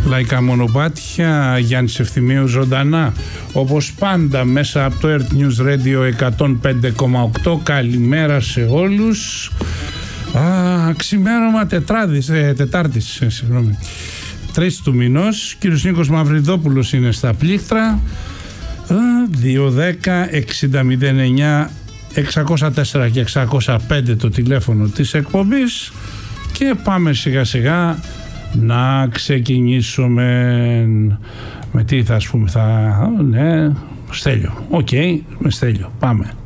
Λαϊκά μονοπάτια, Γιάννης Ευθυμίου ζωντανά, όπως πάντα μέσα από το Earth News Radio 105,8. Καλημέρα σε όλους. Ξημέρωμα Τετάρτης, 3 του μηνός. Κύριος Νίκος Μαυριδόπουλος είναι στα πλήκτρα. 210-6009 604 και 605 το τηλέφωνο της εκπομπής. Και πάμε σιγά σιγά να ξεκινήσουμε. Με τι θα ας πούμε, ναι, Στέλιο. Οκ, με Στέλιο. Πάμε.